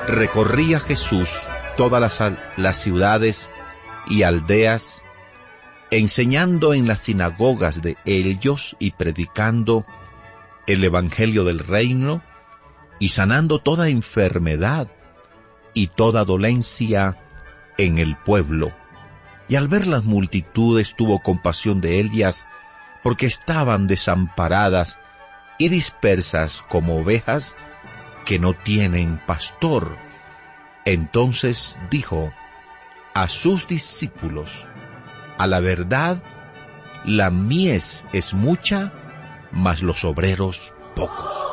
Recorría Jesús todas las ciudades y aldeas, enseñando en las sinagogas de ellos y predicando el evangelio del reino y sanando toda enfermedad y toda dolencia en el pueblo. Y al ver las multitudes tuvo compasión de ellas, porque estaban desamparadas y dispersas como ovejas que no tienen pastor. Entonces dijo a sus discípulos: a la verdad, la mies es mucha, mas los obreros pocos.